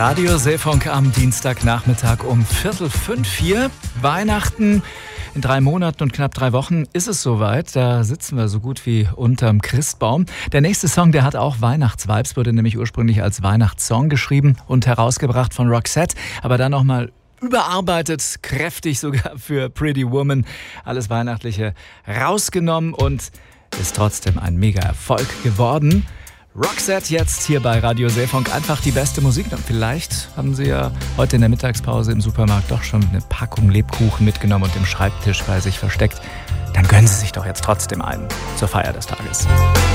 Radio Seefunk am Dienstagnachmittag um 4:45. Weihnachten in 3 Monaten und knapp 3 Wochen ist es soweit. Da sitzen wir so gut wie unterm Christbaum. Der nächste Song, der hat auch Weihnachtsvibes, wurde nämlich ursprünglich als Weihnachtssong geschrieben und herausgebracht von Roxette, aber dann nochmal überarbeitet, kräftig sogar für Pretty Woman. Alles Weihnachtliche rausgenommen und ist trotzdem ein Mega-Erfolg geworden. Roxette jetzt hier bei Radio Seefunk. Einfach die beste Musik. Und vielleicht haben Sie ja heute in der Mittagspause im Supermarkt doch schon eine Packung Lebkuchen mitgenommen und im Schreibtisch bei sich versteckt. Dann gönnen Sie sich doch jetzt trotzdem einen zur Feier des Tages.